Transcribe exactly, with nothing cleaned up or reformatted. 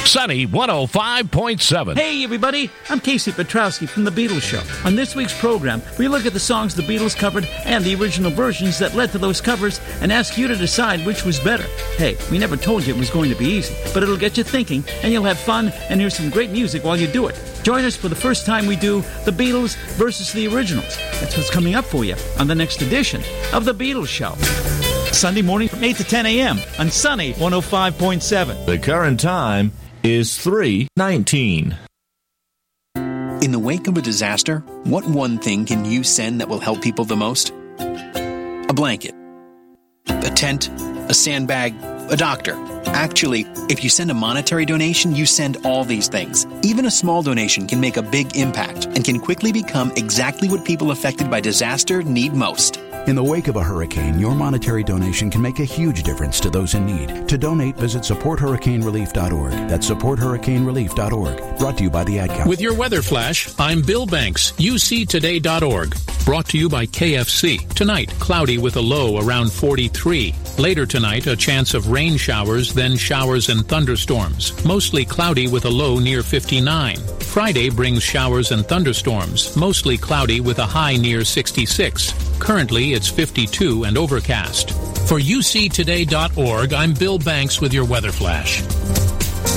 Sunny one oh five point seven. Hey, everybody. I'm Casey Petrowski from The Beatles Show. On this week's program, we look at the songs the Beatles covered and the original versions that led to those covers and ask you to decide which was better. Hey, we never told you it was going to be easy, but it'll get you thinking, and you'll have fun and hear some great music while you do it. Join us for the first time we do The Beatles versus the Originals. That's what's coming up for you on the next edition of The Beatles Show. Sunday morning from eight to ten a.m. on Sunny one oh five point seven. The current time is three nineteen. In the wake of a disaster, what one thing can you send that will help people the most? A blanket, a tent, a sandbag, a doctor. Actually, if you send a monetary donation, you send all these things. Even a small donation can make a big impact and can quickly become exactly what people affected by disaster need most. In the wake of a hurricane, your monetary donation can make a huge difference to those in need. To donate, visit support hurricane relief dot org. That's support hurricane relief dot org. Brought to you by the Ad Council. With your weather flash, I'm Bill Banks, U C today dot org. Brought to you by K F C. Tonight, cloudy with a low around forty-three. Later tonight, a chance of rain showers, then showers and thunderstorms. Mostly cloudy with a low near fifty-nine. Friday brings showers and thunderstorms. Mostly cloudy with a high near sixty-six. Currently, it's fifty-two and overcast. For U C today dot org, I'm Bill Banks with your weather flash.